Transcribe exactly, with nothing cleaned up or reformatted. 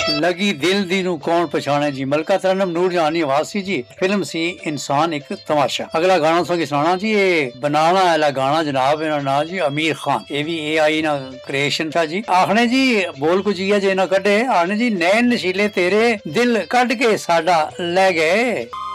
लगी दिल दी नू कौन पछाणे जी, मलका तरन्नुम नूरजहान दी आवाज सी जी। फिल्म सी इंसान एक तमाशा। अगला गाना तुसें सुनाना जी, ये बनाना आला गाना जनाब, इहदा नाम जी अमीर खान। ये भी ए आई ना क्रिएशन था जी। आखने जी बोल कुछ इयै जे ना कड्डे, आखने जी नैन नशीले तेरे दिल कड के साडा लै गए।